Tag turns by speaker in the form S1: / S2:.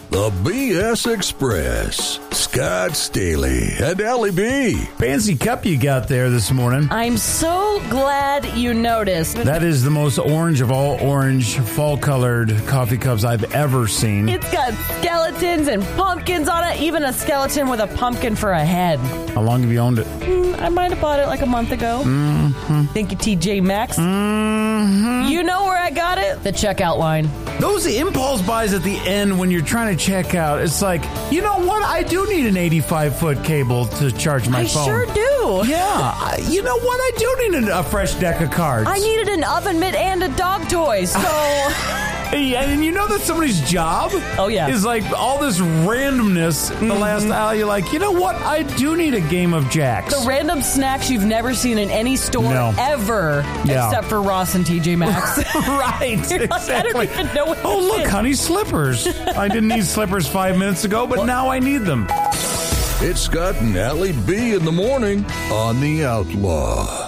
S1: The BS Express. Scott Staley and Allie B.
S2: Fancy cup you got there this morning.
S3: I'm so glad you noticed.
S2: That is the most orange of all orange, fall-colored coffee cups I've ever seen.
S3: It's got skeletons and pumpkins on it, even a skeleton with a pumpkin for a head.
S2: How long have you owned it?
S3: I might have bought it like a month ago. Thank you, TJ Maxx. You know where I got it? The checkout line.
S2: Those impulse buys at the end when you're trying to check out, it's like, you know what? I do need an 85-foot cable to charge my phone.
S3: I sure do.
S2: Yeah. You know what? I do need a fresh deck of cards.
S3: I needed an oven mitt and a dog toy, so...
S2: And you know that somebody's job is like all this randomness the last hour. You're like, you know what? I do need a game of jacks.
S3: The random snacks you've never seen in any store ever, except for Ross and TJ Maxx.
S2: Right,
S3: You're like, I don't even know what
S2: look, honey, slippers. I didn't need slippers 5 minutes ago, but now I need them.
S1: It's Scott and Allie B in the morning on The Outlaw.